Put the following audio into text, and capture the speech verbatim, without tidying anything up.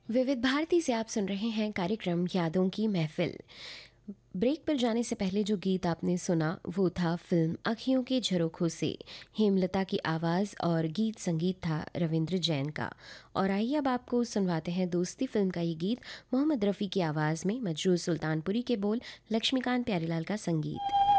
विविध भारती से आप सुन रहे हैं कार्यक्रम यादों की महफिल। ब्रेक पर जाने से पहले जो गीत आपने सुना वो था फिल्म अखियों के झरोखों से। हेमलता की आवाज़ और गीत संगीत था रविंद्र जैन का। और आइए अब आपको सुनवाते हैं दोस्ती फिल्म का ये गीत मोहम्मद रफ़ी की आवाज़ में, मजरूह सुल्तानपुरी के बोल, लक्ष्मीकांत प्यारेलाल का संगीत।